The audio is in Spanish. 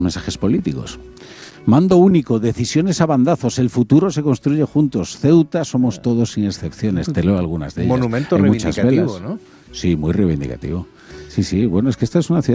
mensajes políticos. Mando único, decisiones a bandazos, el futuro se construye juntos. Ceuta somos todos sin excepciones. Te leo algunas de ellas. Monumento Hay muchas reivindicativo, velas. ¿no? Sí, muy reivindicativo. Sí, bueno, es que esta es una ciudad